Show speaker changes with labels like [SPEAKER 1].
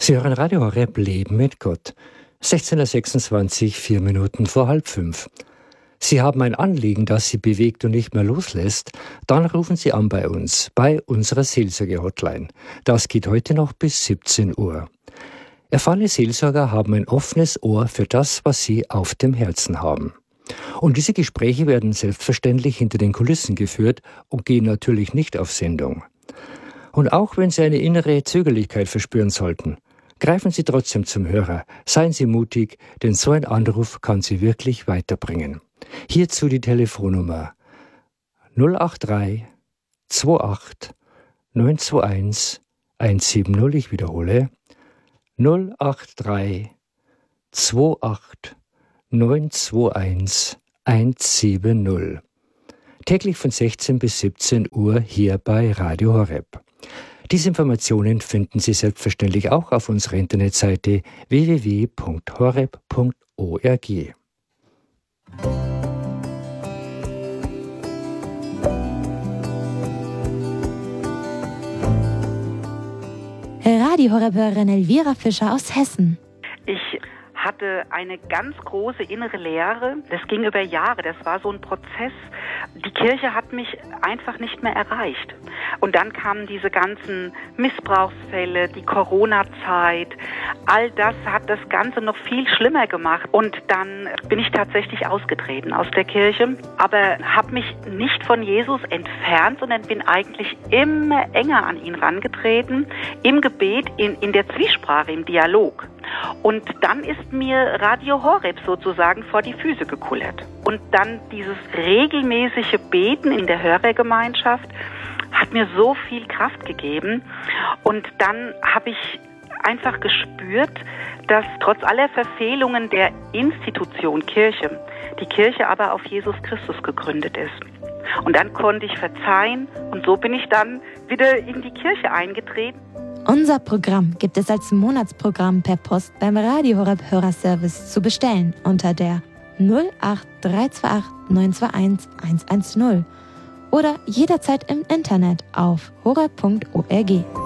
[SPEAKER 1] Sie hören Radio Horeb Leben mit Gott. 16.26 Uhr, 4 Minuten vor 4:30. Sie haben ein Anliegen, das Sie bewegt und nicht mehr loslässt? Dann rufen Sie an bei uns, bei unserer Seelsorge-Hotline. Das geht heute noch bis 17 Uhr. Erfahrene Seelsorger haben ein offenes Ohr für das, was Sie auf dem Herzen haben. Und diese Gespräche werden selbstverständlich hinter den Kulissen geführt und gehen natürlich nicht auf Sendung. Und auch wenn Sie eine innere Zögerlichkeit verspüren sollten, greifen Sie trotzdem zum Hörer. Seien Sie mutig, denn so ein Anruf kann Sie wirklich weiterbringen. Hierzu die Telefonnummer 083 28 921 170. Ich wiederhole 083 28 921 170. Täglich von 16 bis 17 Uhr hier bei Radio Horeb. Diese Informationen finden Sie selbstverständlich auch auf unserer Internetseite www.horeb.org.
[SPEAKER 2] Radio Horeb-Hörerin Elvira Fischer aus Hessen.
[SPEAKER 3] Ich hatte eine ganz große innere Leere. Das ging über Jahre. Das war so ein Prozess. Die Kirche hat mich einfach nicht mehr erreicht. Und dann kamen diese ganzen Missbrauchsfälle, die Corona-Zeit. All das hat das Ganze noch viel schlimmer gemacht. Und dann bin ich tatsächlich ausgetreten aus der Kirche, aber habe mich nicht von Jesus entfernt, sondern bin eigentlich immer enger an ihn rangetreten, im Gebet, in der Zwiesprache, im Dialog. Und dann ist mir Radio Horeb sozusagen vor die Füße gekullert. Und dann dieses regelmäßige Beten in der Hörergemeinschaft hat mir so viel Kraft gegeben. Und dann habe ich einfach gespürt, dass trotz aller Verfehlungen der Institution Kirche, die Kirche aber auf Jesus Christus gegründet ist. Und dann konnte ich verzeihen und so bin ich dann wieder in die Kirche eingetreten.
[SPEAKER 2] Unser Programm gibt es als Monatsprogramm per Post beim Radio Horeb Hörerservice zu bestellen unter der 08328 921 110 oder jederzeit im Internet auf horeb.org.